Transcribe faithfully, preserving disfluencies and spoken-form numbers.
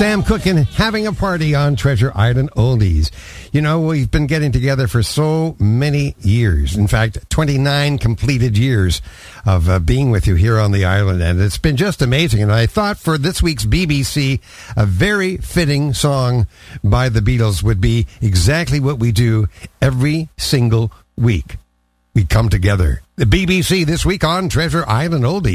Sam Cooke and having a party on Treasure Island Oldies. You know, we've been getting together for so many years. In fact, twenty-nine completed years of uh, being with you here on the island. And it's been just amazing. And I thought for this week's B B C, a very fitting song by the Beatles would be exactly what we do every single week. We come together. The B B C this week on Treasure Island Oldies.